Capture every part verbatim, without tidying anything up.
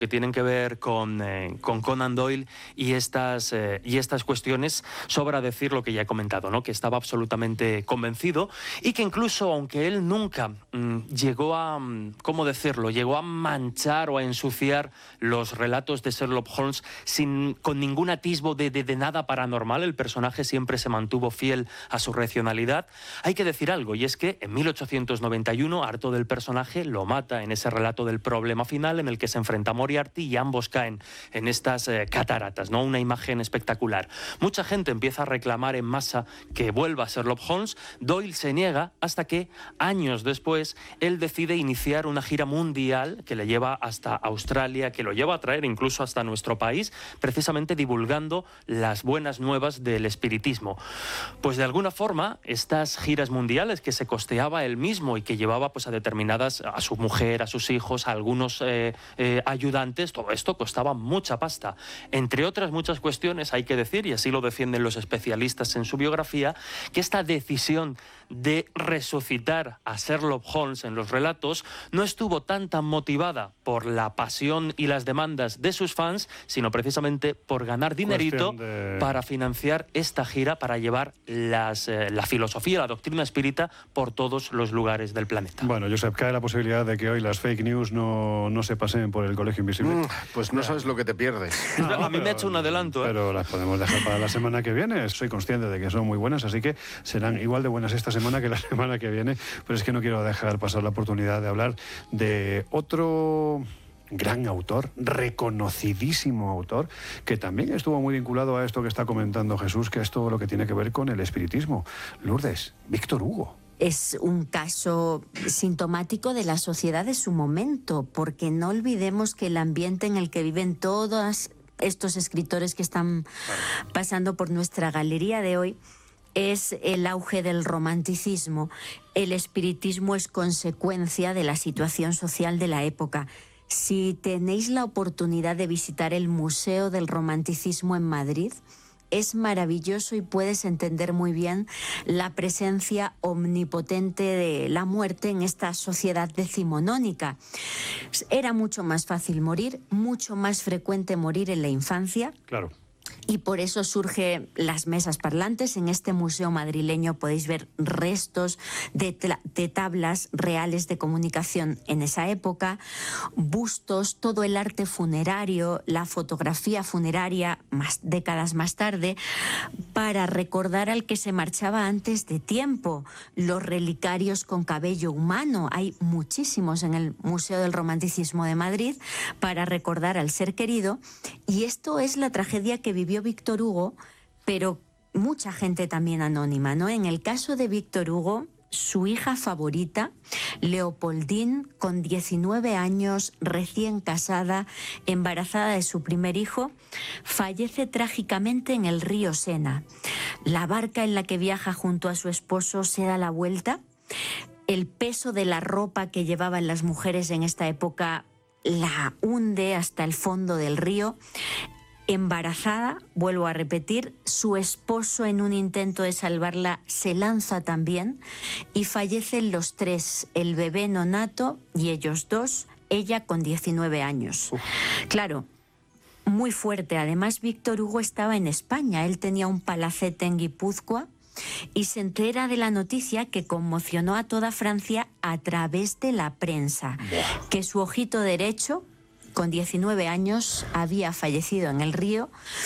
que tienen que ver con, eh, con Conan Doyle y estas, eh, y estas cuestiones, sobra decir lo que ya he comentado, ¿no? Que estaba absolutamente convencido y que incluso, aunque él nunca mmm, llegó a, ¿cómo decirlo?, llegó a manchar o a ensuciar los relatos de Sherlock Holmes sin, con ningún atisbo de, de, de nada paranormal, el personaje siempre se mantuvo fiel a su racionalidad. Hay que decir algo, y es que en mil ochocientos noventa y uno, harto del personaje, lo mata en ese relato del problema final en el que se enfrenta a Moriarty y ambos caen en estas eh, cataratas, ¿no? Una imagen espectacular. Mucha gente empieza a reclamar en masa que vuelva Sherlock Holmes. Doyle se niega hasta que, años después, él decide iniciar una gira mundial que le lleva hasta Australia, que lo lleva a traer incluso hasta nuestro país, precisamente divulgando las buenas nuevas del espiritismo. Pues de alguna forma, estas giras mundiales que se costeaba él mismo y que llevaba pues, a determinadas, a su mujer, a sus hijos, a algunos eh, eh, ayudantes, todo esto costaba mucha pasta. Entre otras muchas cuestiones, hay que decir, y así lo defienden los especialistas en su biografía, que esta decisión de resucitar a Sherlock Holmes en los relatos no estuvo tan tan motivada por la pasión y las demandas de sus fans, sino precisamente por ganar dinerito de... para financiar esta gira, para llevar las, eh, la filosofía, la doctrina espírita por todos los lugares del planeta. Bueno, Josep, cae la posibilidad de que hoy las fake news no, no se pasen por el Colegio Invisible. Mm, pues no sabes lo que te pierdes. No, a mí pero, me ha hecho un adelanto. ¿eh? Pero las podemos dejar para la semana que viene. Soy consciente de que son muy buenas, así que serán igual de buenas esta semana que la semana que viene. Pero es que no quiero dejar pasar la oportunidad de hablar de otro gran autor, reconocidísimo autor, que también estuvo muy vinculado a esto que está comentando Jesús, que es todo lo que tiene que ver con el espiritismo. Lourdes, Víctor Hugo. Es un caso sintomático de la sociedad de su momento, porque no olvidemos que el ambiente en el que viven todos estos escritores que están pasando por nuestra galería de hoy es el auge del romanticismo. El espiritismo es consecuencia de la situación social de la época. Si tenéis la oportunidad de visitar el Museo del Romanticismo en Madrid, es maravilloso y puedes entender muy bien la presencia omnipotente de la muerte en esta sociedad decimonónica. Era mucho más fácil morir, mucho más frecuente morir en la infancia. Claro. Y por eso surgen las mesas parlantes. En este museo madrileño podéis ver restos de, de tablas reales de comunicación en esa época, bustos, todo el arte funerario, la fotografía funeraria más décadas más tarde, para recordar al que se marchaba antes de tiempo, los relicarios con cabello humano. Hay muchísimos en el Museo del Romanticismo de Madrid para recordar al ser querido. Y esto es la tragedia que vivió Víctor Hugo, pero mucha gente también anónima, ¿no? En el caso de Víctor Hugo, su hija favorita, Leopoldine, con diecinueve años, recién casada, embarazada de su primer hijo, fallece trágicamente en el río Sena. La barca en la que viaja junto a su esposo se da la vuelta. El peso de la ropa que llevaban las mujeres en esta época la hunde hasta el fondo del río. Embarazada, vuelvo a repetir, su esposo, en un intento de salvarla, se lanza también y fallecen los tres, el bebé nonato y ellos dos, ella con diecinueve años. Uf. Claro, muy fuerte. Además, Víctor Hugo estaba en España, él tenía un palacete en Guipúzcoa y se entera de la noticia que conmocionó a toda Francia a través de la prensa, Buah. que su ojito derecho, con diecinueve años, había fallecido en el río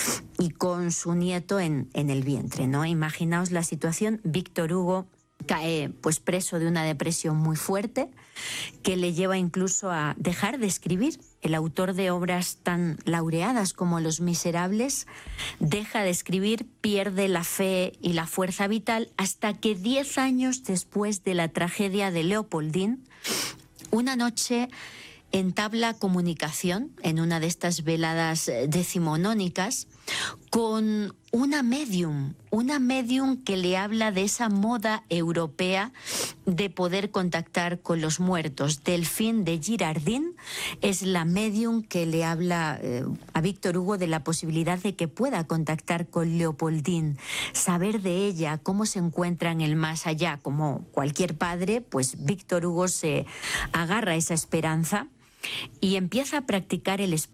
y con su nieto en, en el vientre, ¿no? Imaginaos la situación. Víctor Hugo cae pues preso de una depresión muy fuerte que le lleva incluso a dejar de escribir. El autor de obras tan laureadas como Los Miserables deja de escribir, pierde la fe y la fuerza vital hasta que diez años después de la tragedia de Leopoldine, una noche entabla comunicación en una de estas veladas decimonónicas con una medium, una medium que le habla de esa moda europea de poder contactar con los muertos. Delphine de Girardin es la medium que le habla eh, a Víctor Hugo de la posibilidad de que pueda contactar con Leopoldine, saber de ella cómo se encuentra en el más allá. Como cualquier padre, pues Víctor Hugo se agarra a esa esperanza y empieza a practicar el